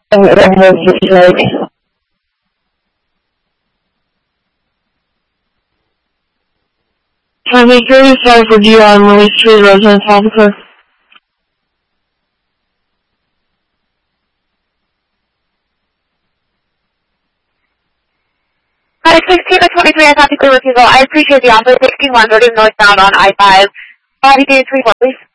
And it was just like, I'm very sorry for Dion when we treated residents officer. Hi, 16 to 23, I copy clear refusal. I appreciate the offer. 16-1 northbound on I-5. Body day 3-4, please.